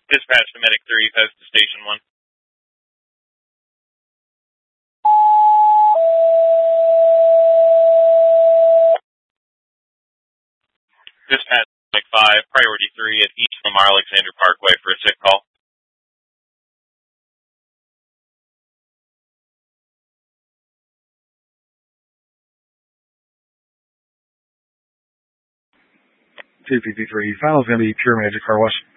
Dispatch to Medic 3, post to Station 1. Dispatch to Medic 5, priority 3 at East Lamar Alexander Parkway for a sick call. $253. Final's going to be Pure Magic Car Wash.